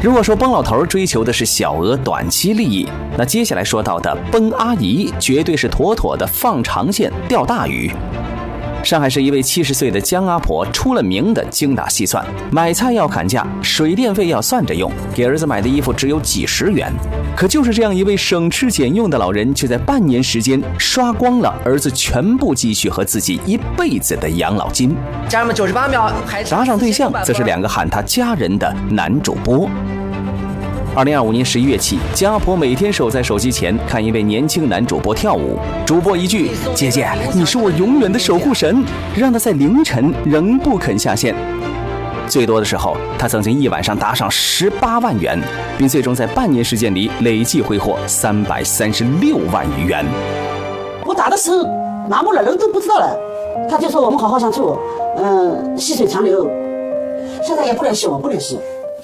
如果说崩老头追求的是小额短期利益，那接下来说到的崩阿姨绝对是妥妥的放长线钓大鱼。上海市一位70岁的江阿婆出了名的精打细算，买菜要砍价，水电费要算着用，给儿子买的衣服只有几十元。可就是这样一位省吃俭用的老人，却在半年时间刷光了儿子全部积蓄和自己一辈子的养老金。 加上98秒， 搭上对象则是2个喊他家人的男主播。2025年11月起，江阿婆每天守在手机前看一位年轻男主播跳舞，主播一句“姐姐，你是我永远的守护神”，让他在凌晨仍不肯下线。最多的时候，他曾经一晚上打赏18万元，并最终在半年时间里累计挥霍336万余元。 我打的时候，麻木了，人都不知道了。他就说我们好好相处，细水长流。现在也不联系我，不联系。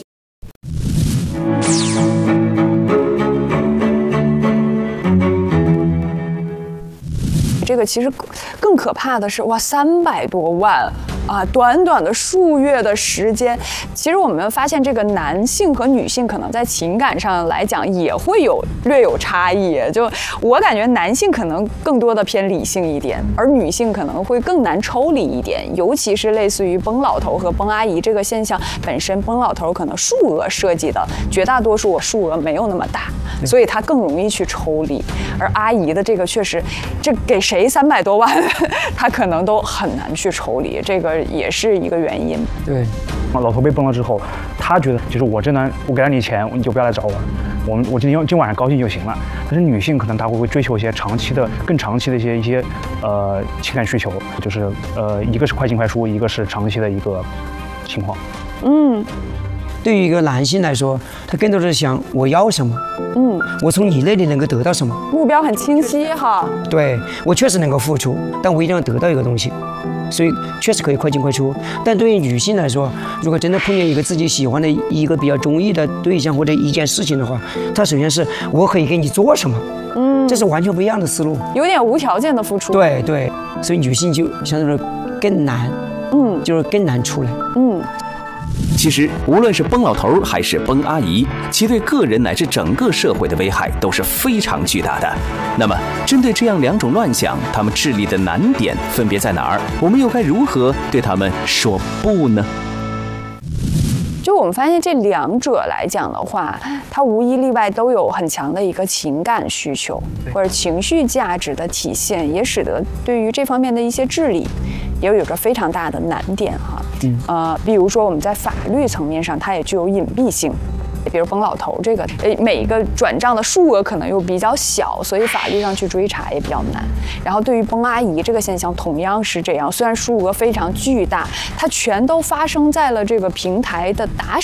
这个其实更可怕的是，哇，300多万啊！短短的数月的时间，其实我们发现这个男性和女性可能在情感上来讲也会略有差异。就我感觉男性可能更多的偏理性一点，而女性可能会更难抽离一点。尤其是类似于崩老头和崩阿姨这个现象本身，崩老头可能数额设计的绝大多数我数额没有那么大，所以他更容易去抽离。而阿姨的这个确实，这给谁300多万，他可能都很难去抽离，这个也是一个原因。 对，老头被崩了之后，他觉得就是我这男，我给了你钱，你就不要来找我，我今晚上高兴就行了。但是女性可能她会追求一些更长期的一些情感需求，就是一个是快进快出，一个是长期的一个情况。 对于一个男性来说，他更多的是想我要什么，我从你那里能够得到什么， 目标很清晰哈。 对，我确实能够付出，但我一定要得到一个东西，所以确实可以快进快出。但对于女性来说，如果真的碰见一个自己喜欢的一个比较中意的对象或者一件事情的话，她首先是我可以给你做什么，这是完全不一样的思路， 有点无条件的付出。 对对，所以女性就相对来说更难，就是更难出来。 其实，无论是崩老头还是崩阿姨，其对个人乃至整个社会的危害都是非常巨大的。那么，针对这样2种乱象，他们治理的难点分别在哪儿？我们又该如何对他们说不呢？ 就我们发现这2者来讲的话，它无一例外都有很强的一个情感需求或者情绪价值的体现，也使得对于这方面的一些治理也有着非常大的难点哈。比如说我们在法律层面上，它也具有隐蔽性。比如崩老头这个，每一个转账的数额可能又比较小，所以法律上去追查也比较难。然后对于崩阿姨这个现象同样是这样，虽然数额非常巨大，它全都发生在了这个平台的打